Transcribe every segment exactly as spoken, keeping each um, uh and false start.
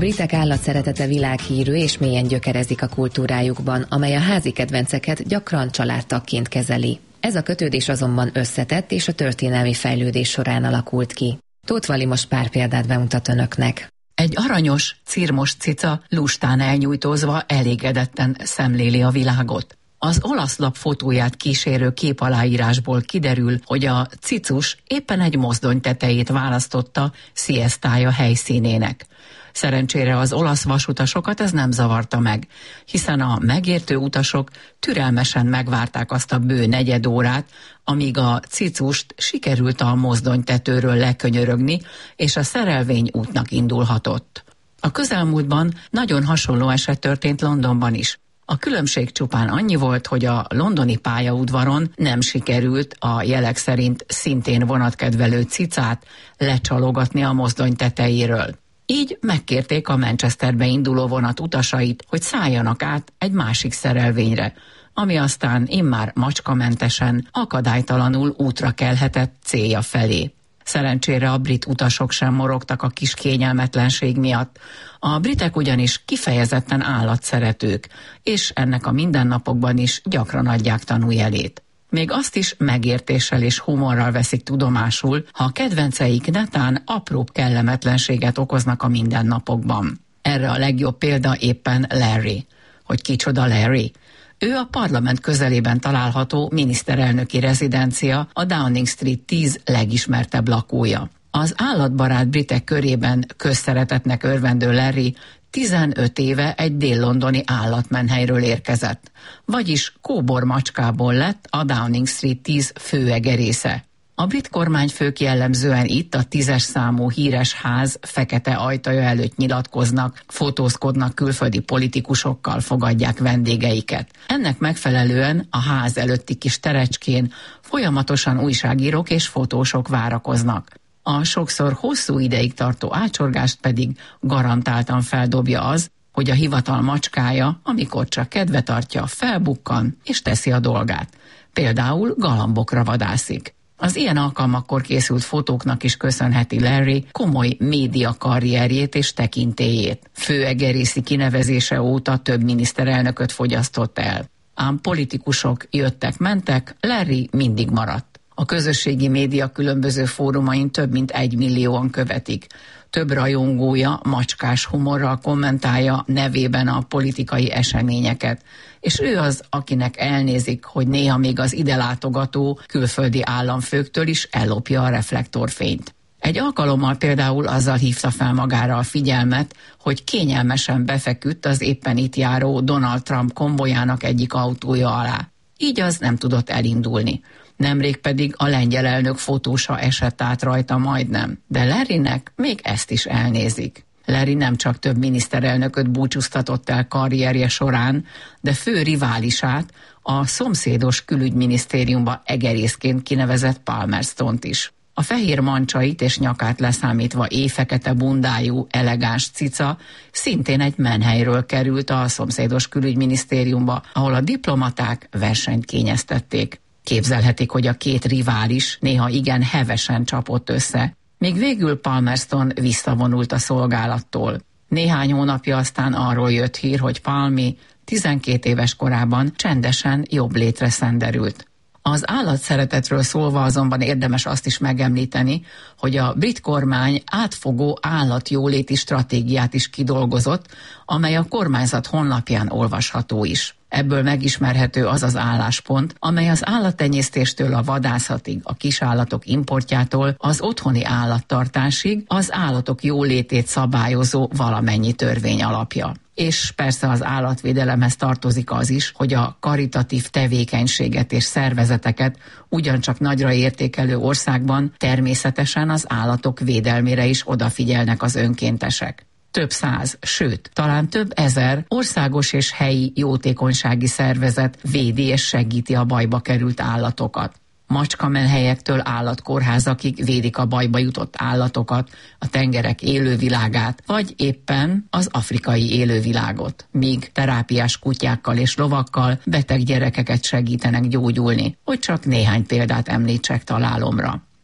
britek állatszeretete világhírű és mélyen gyökerezik a kultúrájukban, amely a házi kedvenceket gyakran családtagként kezeli. Ez a kötődés azonban összetett és a történelmi fejlődés során alakult ki. Tóth Vali most pár példát bemutat önöknek. Egy aranyos, cirmos cica lustán elnyújtózva elégedetten szemléli a világot. Az olasz lap fotóját kísérő képaláírásból kiderül, hogy a cicus éppen egy mozdony tetejét választotta sziesztája helyszínének. Szerencsére az olasz vasutasokat ez nem zavarta meg, hiszen a megértő utasok türelmesen megvárták azt a bő negyed órát, amíg a cicust sikerült a mozdonytetőről lekönyörögni, és a szerelvény útnak indulhatott. A közelmúltban nagyon hasonló eset történt Londonban is. A különbség csupán annyi volt, hogy a londoni pályaudvaron nem sikerült a jelek szerint szintén vonatkedvelő cicát lecsalogatni a mozdony tetejéről. Így megkérték a Manchesterbe induló vonat utasait, hogy szálljanak át egy másik szerelvényre, ami aztán immár macskamentesen, akadálytalanul útra kelhetett célja felé. Szerencsére a brit utasok sem morogtak a kis kényelmetlenség miatt. A britek ugyanis kifejezetten állatszeretők, és ennek a mindennapokban is gyakran adják tanújelét. Még azt is megértéssel és humorral veszik tudomásul, ha a kedvenceik netán apróbb kellemetlenséget okoznak a mindennapokban. Erre a legjobb példa éppen Larry. Hogy kicsoda Larry? Ő a parlament közelében található miniszterelnöki rezidencia, a Downing Street tíz legismertebb lakója. Az állatbarát britek körében közszeretetnek örvendő Larry tizenöt éve egy dél-londoni állatmenhelyről érkezett, vagyis kóbor macskából lett a Downing Street tíz főegerésze. A brit kormányfők jellemzően itt a tízes számú híres ház fekete ajtaja előtt nyilatkoznak, fotózkodnak külföldi politikusokkal, fogadják vendégeiket. Ennek megfelelően a ház előtti kis terecskén folyamatosan újságírók és fotósok várakoznak. A sokszor hosszú ideig tartó ácsorgást pedig garantáltan feldobja az, hogy a hivatal macskája, amikor csak kedve tartja, felbukkan és teszi a dolgát. Például galambokra vadászik. Az ilyen alkalmakkor készült fotóknak is köszönheti Larry komoly média karrierjét és tekintélyét. Főegerészi kinevezése óta több miniszterelnököt fogyasztott el. Ám politikusok jöttek-mentek, Larry mindig maradt. A közösségi média különböző fórumain több mint egy millióan követik. Több rajongója macskás humorral kommentálja nevében a politikai eseményeket, és ő az, akinek elnézik, hogy néha még az ide látogató külföldi államfőktől is ellopja a reflektorfényt. Egy alkalommal például azzal hívta fel magára a figyelmet, hogy kényelmesen befeküdt az éppen itt járó Donald Trump konvojának egyik autója alá. Így az nem tudott elindulni. Nemrég pedig a lengyel elnök fotósa esett át rajta majdnem, de Larrynek még ezt is elnézik. Larry nem csak több miniszterelnököt búcsúztatott el karrierje során, de fő riválisát, a szomszédos külügyminisztériumba egerészként kinevezett Palmerstont is. A fehér mancsait és nyakát leszámítva éjfekete bundájú, elegáns cica szintén egy menhelyről került a szomszédos külügyminisztériumba, ahol a diplomaták versenyt kényeztették. Képzelhetik, hogy a két rivális néha igen hevesen csapott össze, míg végül Palmerston visszavonult a szolgálattól. Néhány hónapja aztán arról jött hír, hogy Palmi tizenkét éves korában csendesen jobb létre szenderült. Az állatszeretetről szólva azonban érdemes azt is megemlíteni, hogy a brit kormány átfogó állatjóléti stratégiát is kidolgozott, amely a kormányzat honlapján olvasható is. Ebből megismerhető az az álláspont, amely az állattenyésztéstől a vadászatig, a kisállatok importjától az otthoni állattartásig az állatok jólétét szabályozó valamennyi törvény alapja. És persze az állatvédelemhez tartozik az is, hogy a karitatív tevékenységet és szervezeteket ugyancsak nagyra értékelő országban természetesen az állatok védelmére is odafigyelnek az önkéntesek. Több száz, sőt, talán több ezer országos és helyi jótékonysági szervezet védi és segíti a bajba került állatokat. Macskamenhelyektől állatkórházakig védik a bajba jutott állatokat, a tengerek élővilágát, vagy éppen az afrikai élővilágot, míg terápiás kutyákkal és lovakkal beteg gyerekeket segítenek gyógyulni, hogy csak néhány példát említsek találomra.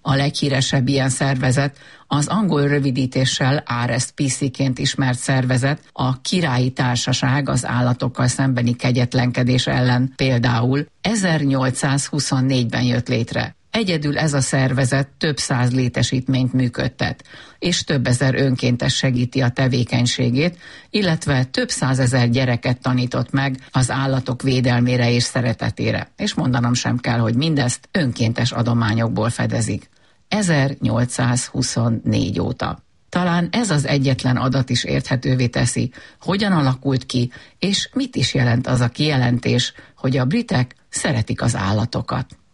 A leghíresebb ilyen szervezet az angol rövidítéssel er es pé cé-ként ismert szervezet, a Királyi Társaság az állatokkal szembeni kegyetlenkedés ellen például ezernyolcszázhuszonnégyben jött létre. Egyedül ez a szervezet több száz létesítményt működtet, és több ezer önkéntes segíti a tevékenységét, illetve több százezer gyereket tanított meg az állatok védelmére és szeretetére. És mondanom sem kell, hogy mindezt önkéntes adományokból fedezik. ezernyolcszázhuszonnégy óta. Talán ez az egyetlen adat is érthetővé teszi, hogyan alakult ki, és mit is jelent az a kijelentés, hogy a britek szeretik az állatokat.